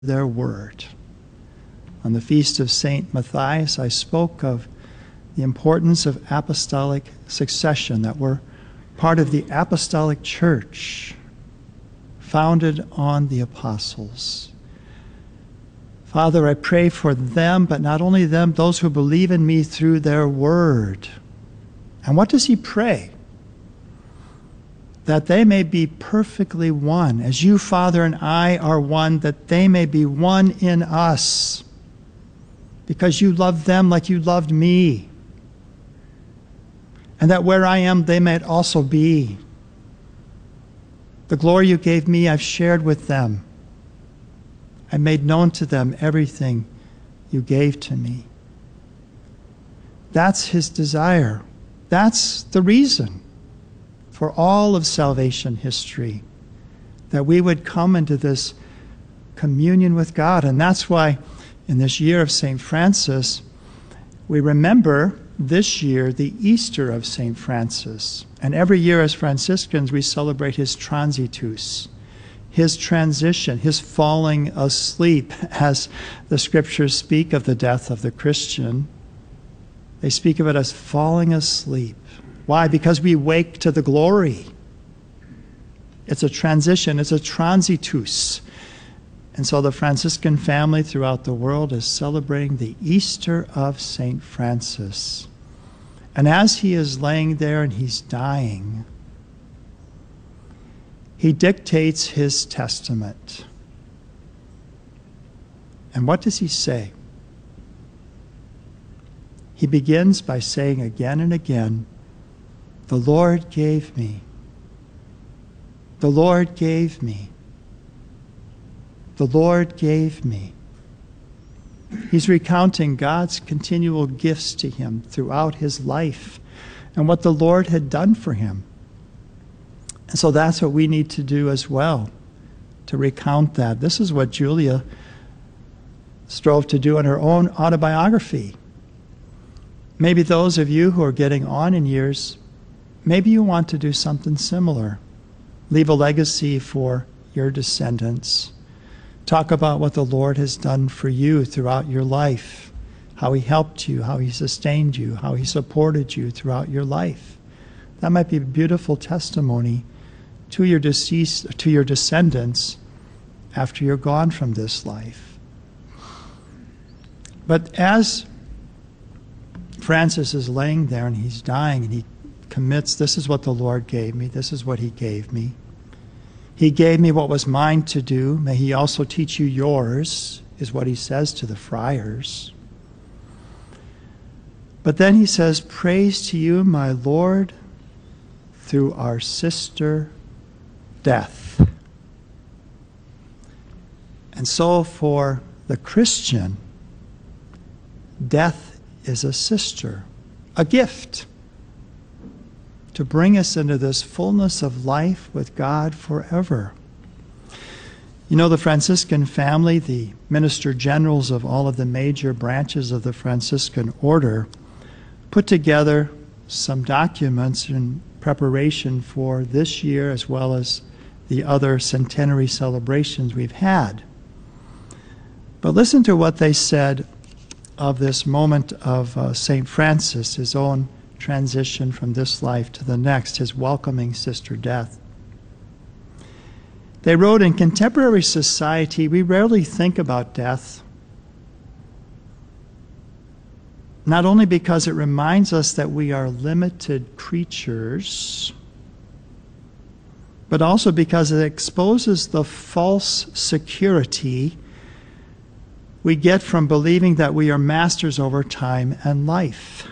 their word. On the feast of St. Matthias, I spoke of the importance of apostolic succession, that we're part of the apostolic church founded on the apostles. Father, I pray for them, but not only them, those who believe in me through their word. And what does he pray? That they may be perfectly one, as you, Father, and I are one, that they may be one in us, because you loved them like you loved me, and that where I am, they might also be. The glory you gave me, I've shared with them. I made known to them everything you gave to me. That's his desire. That's the reason for all of salvation history, that we would come into this communion with God. And that's why in this year of St. Francis, we remember this year the Easter of St. Francis. And every year as Franciscans, we celebrate his transitus, his transition, his falling asleep, as the scriptures speak of the death of the Christian. They speak of it as falling asleep. Why? Because we wake to the glory. It's a transition, it's a transitus. And so the Franciscan family throughout the world is celebrating the Easter of St. Francis. And as he is laying there and he's dying, he dictates his testament. And what does he say? He begins by saying again and again, "The Lord gave me. The Lord gave me. The Lord gave me." He's recounting God's continual gifts to him throughout his life and what the Lord had done for him. And so that's what we need to do as well, to recount that. This is what Julia strove to do in her own autobiography. Maybe those of you who are getting on in years, maybe you want to do something similar. Leave a legacy for your descendants. Talk about what the Lord has done for you throughout your life, how he helped you, how he sustained you, how he supported you throughout your life. That might be a beautiful testimony to your descendants after you're gone from this life. But as Francis is laying there and he's dying and he commits, this is what the Lord gave me, this is what he gave me. He gave me what was mine to do. May he also teach you yours, is what he says to the friars. But then he says, "Praise to you, my Lord, through our sister death." And so for the Christian, death is a sister, a gift, to bring us into this fullness of life with God forever. You know, the Franciscan family, the minister generals of all of the major branches of the Franciscan order, put together some documents in preparation for this year as well as the other centenary celebrations we've had. But listen to what they said of this moment of St. Francis, his own transition from this life to the next, his welcoming sister death. They wrote, "In contemporary society, we rarely think about death, not only because it reminds us that we are limited creatures, but also because it exposes the false security we get from believing that we are masters over time and life."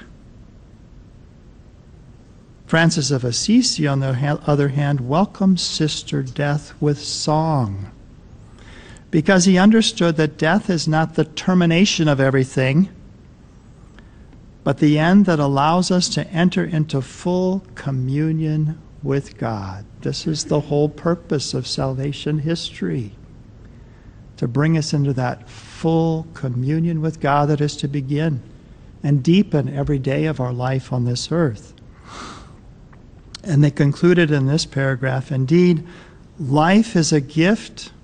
Francis of Assisi, on the other hand, welcomed sister death with song, because he understood that death is not the termination of everything, but the end that allows us to enter into full communion with God. This is the whole purpose of salvation history, to bring us into that full communion with God that is to begin and deepen every day of our life on this earth. And they concluded in this paragraph, "Indeed, life is a gift